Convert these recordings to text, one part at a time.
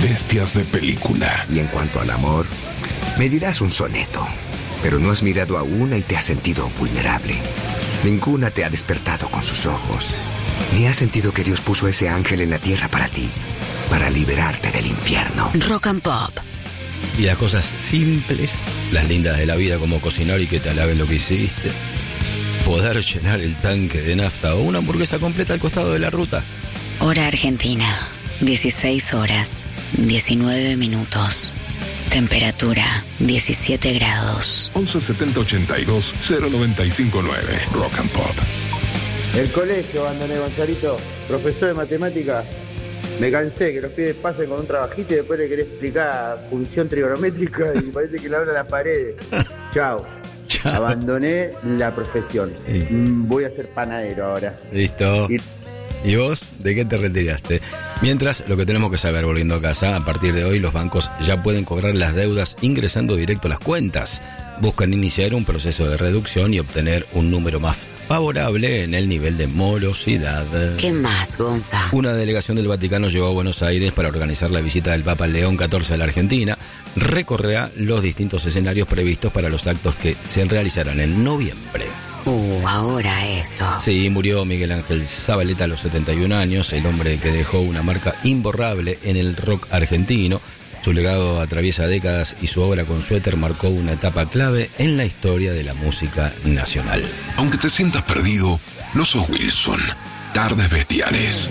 bestias de película. Y en cuanto al amor, me dirás un soneto, pero no has mirado a una y te has sentido vulnerable. Ninguna te ha despertado con sus ojos, ni has sentido que Dios puso ese ángel en la tierra para ti, para liberarte del infierno. Rock and Pop. Y las cosas simples, las lindas de la vida, como cocinar y que te alaben lo que hiciste, poder llenar el tanque de nafta o una hamburguesa completa al costado de la ruta. Hora Argentina, 16 horas, 19 minutos. Temperatura, 17 grados. 11 70 82 0959. Rock and Pop. El colegio abandoné, Gonzalito. Profesor de matemática. Me cansé que los pibes pasen con un trabajito y después le querés explicar función trigonométrica y parece que le hablan a las paredes. Chao. Abandoné la profesión. Sí. Voy a ser panadero ahora. Listo. ¿Y vos de qué te retiraste? Mientras, lo que tenemos que saber volviendo a casa, a partir de hoy los bancos ya pueden cobrar las deudas ingresando directo a las cuentas. Buscan iniciar un proceso de reducción y obtener un número más favorable en el nivel de morosidad. ¿Qué más, Gonza? Una delegación del Vaticano llegó a Buenos Aires para organizar la visita del Papa León XIV a la Argentina. Recorrerá los distintos escenarios previstos para los actos que se realizarán en noviembre. Ahora esto. Sí, murió Miguel Ángel Zabaleta a los 71 años, el hombre que dejó una marca imborrable en el rock argentino. Su legado atraviesa décadas y su obra con Suéter marcó una etapa clave en la historia de la música nacional. Aunque te sientas perdido, no sos Wilson. Tardes Bestiales.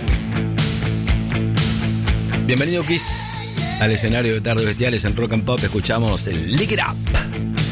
Bienvenido, Kiss, al escenario de Tardes Bestiales en Rock and Pop. Escuchamos el Lick It Up.